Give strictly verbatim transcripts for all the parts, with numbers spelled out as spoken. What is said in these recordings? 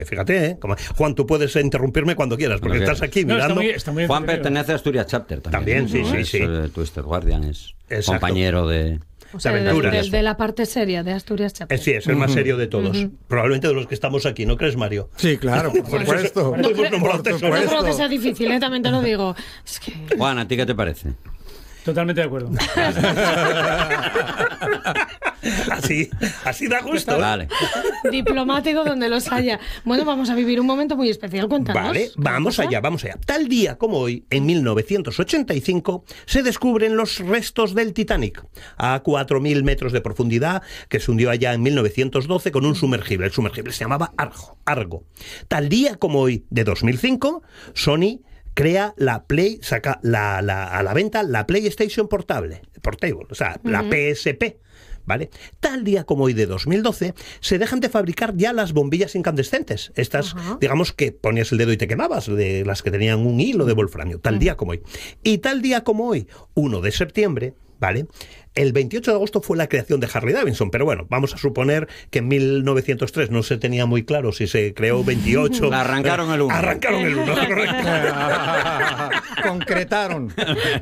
Fíjate, ¿eh? Como, Juan, tú puedes interrumpirme cuando quieras, porque no, estás aquí no, mirando. Está muy, está muy Juan pertenece a Asturias Chapter también. También, sí, ¿no? sí, es, sí. Eh, Twisted Guardian es Exacto. compañero de... O sea, de, de, de la parte seria de Asturias Chapter. Sí, es el más serio de todos. Uh-huh. Probablemente de los que estamos aquí, ¿no crees, Mario? Sí, claro, por supuesto. No, creo, no creo que sea difícil, ¿eh? También te lo digo. Es que... Juan, ¿a ti qué te parece? Totalmente de acuerdo. Así, así da gusto. Vale. Diplomático donde los haya. Bueno, vamos a vivir un momento muy especial, cuéntanos. Vale, vamos allá, vamos allá. Tal día como hoy, en mil novecientos ochenta y cinco, se descubren los restos del Titanic, a cuatro mil metros de profundidad, que se hundió allá en mil novecientos doce con un sumergible. El sumergible se llamaba Argo. Argo. Tal día como hoy, de dos mil cinco, Sony crea la Play, saca la, la, a la venta la PlayStation Portable, Portable, o sea, uh-huh. la P S P. ¿Vale? Tal día como hoy de dos mil doce se dejan de fabricar ya las bombillas incandescentes, estas, uh-huh. digamos, que ponías el dedo y te quemabas, de las que tenían un hilo de wolframio, tal uh-huh. día como hoy. Y tal día como hoy, primero de septiembre, ¿vale? El veintiocho de agosto fue la creación de Harley Davidson, pero bueno, vamos a suponer que en mil novecientos tres no se tenía muy claro si se creó veintiocho. La arrancaron el uno. Arrancaron el uno, correcto. Concretaron.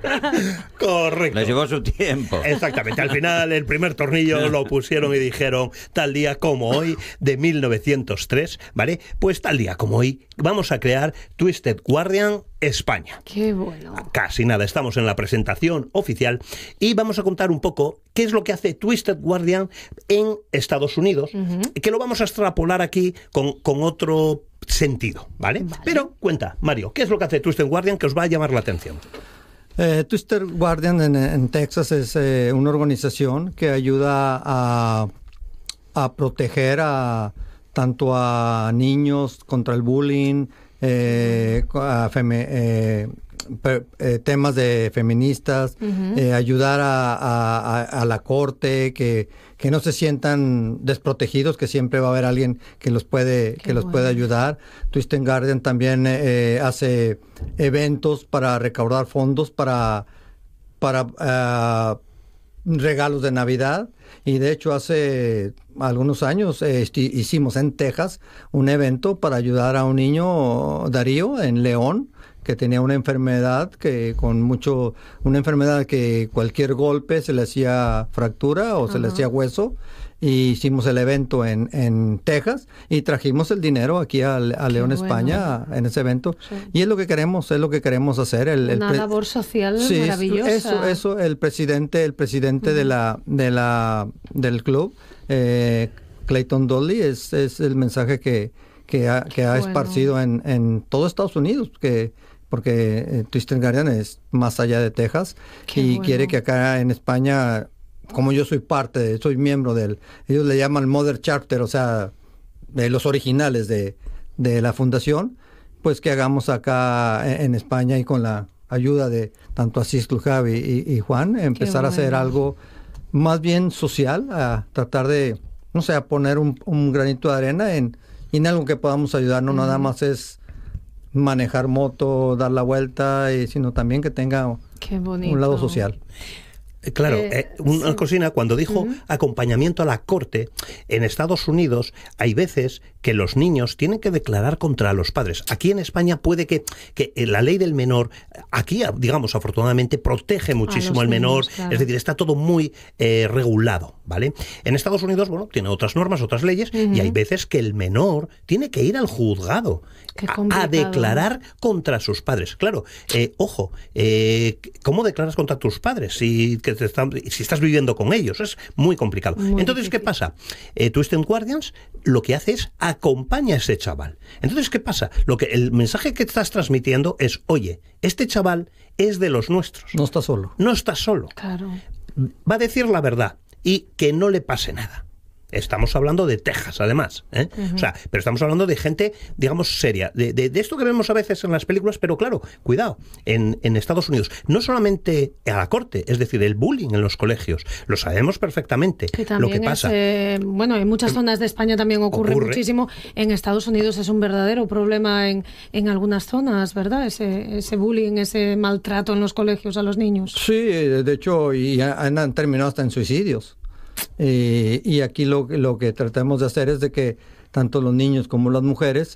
Correcto. Les llevó su tiempo. Exactamente. Al final, el primer tornillo lo pusieron y dijeron, tal día como hoy, de mil novecientos tres, ¿vale? Pues tal día como hoy, vamos a crear Twisted Guardian España. Qué bueno. Casi nada, estamos en la presentación oficial y vamos a contar un poco qué es lo que hace Twisted Guardian en Estados Unidos, uh-huh. que lo vamos a extrapolar aquí con, con otro sentido, ¿vale? ¿vale? Pero cuenta, Mario, ¿qué es lo que hace Twisted Guardian que os va a llamar la atención? Eh, Twisted Guardian en, en Texas es eh, una organización que ayuda a, a proteger a tanto a niños contra el bullying, eh, a feme, eh, per, eh, temas de feministas, uh-huh. eh, ayudar a, a, a la corte, que, que no se sientan desprotegidos, que siempre va a haber alguien que los puede, que los bueno. puede ayudar. Twisted Guardian también eh, hace eventos para recaudar fondos para, para uh, regalos de Navidad. Y de hecho hace algunos años eh, hicimos en Texas un evento para ayudar a un niño, Darío, en León, que tenía una enfermedad que con mucho, una enfermedad que cualquier golpe se le hacía fractura o uh-huh. se le hacía hueso. Y hicimos el evento en, en Texas y trajimos el dinero aquí a, a León, bueno. España, en ese evento. Sí. Y es lo que queremos, es lo que queremos hacer. El, Una el pre- labor social sí, maravillosa. Eso, eso, el presidente, el presidente uh-huh. de la, de la, del club, eh, Clayton Dolly, es, es el mensaje que, que ha, que ha bueno. esparcido en, en todo Estados Unidos, que porque eh, Twisted Guardian es más allá de Texas. Qué y bueno. quiere que acá en España, como yo soy parte, de, soy miembro del, ellos le llaman Mother Chapter, o sea, de los originales de, de la fundación, pues que hagamos acá en, en España y con la ayuda de tanto Asís Clujavi y, y Juan, empezar bueno. a hacer algo más bien social, a tratar de, no sé, a poner un, un granito de arena en, en algo que podamos ayudar, no uh-huh. nada más es manejar moto, dar la vuelta, y, sino también que tenga un lado social. Claro, eh, eh, una sí. cocina, cuando dijo uh-huh. acompañamiento a la corte, en Estados Unidos hay veces que los niños tienen que declarar contra los padres. Aquí en España puede que, que la ley del menor, aquí, digamos, afortunadamente, protege muchísimo al menor, niños, claro. es decir, está todo muy eh, regulado, ¿vale? En Estados Unidos, bueno, tiene otras normas, otras leyes, uh-huh. y hay veces que el menor tiene que ir al juzgado a, a declarar contra sus padres. Claro, eh, ojo, eh, ¿cómo declaras contra tus padres si, que te están, si estás viviendo con ellos? Es muy complicado. Muy Entonces, difícil. ¿Qué pasa? Eh, Twisted Guardians lo que hace es acompaña a ese chaval. Entonces, ¿qué pasa? Lo que el mensaje que estás transmitiendo es, oye, este chaval es de los nuestros. No está solo. No está solo. Claro. Va a decir la verdad y que no le pase nada. Estamos hablando de Texas, además, ¿eh? Uh-huh. O sea, pero estamos hablando de gente, digamos, seria. De, de, de esto que vemos a veces en las películas, pero claro, cuidado, en, en Estados Unidos, no solamente a la corte, es decir, el bullying en los colegios, lo sabemos perfectamente. Que también lo que pasa. Es, eh, bueno, en muchas zonas de España también ocurre, ocurre muchísimo. En Estados Unidos es un verdadero problema en, en algunas zonas, ¿verdad? Ese, ese bullying, ese maltrato en los colegios a los niños. Sí, de hecho, y han, han terminado hasta en suicidios. Eh, y aquí lo, lo que tratamos de hacer es de que tanto los niños como las mujeres